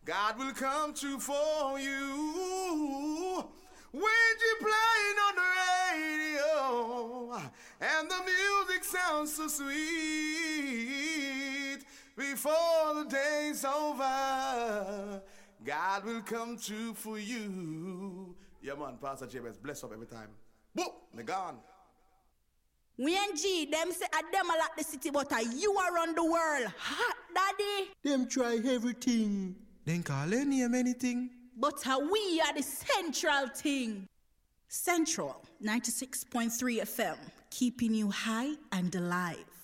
God will come true for you. When you're playing on the radio and the music sounds so sweet, before the day's over, God will come true for you. Yeah, man, Pastor Jabez, bless up every time. Boom, they gone. We and G, them say a them a like the city, but you around the world. Hot, daddy. Them try everything. Then call any name anything. But we are the central thing. Central 96.3 FM, keeping you high and alive.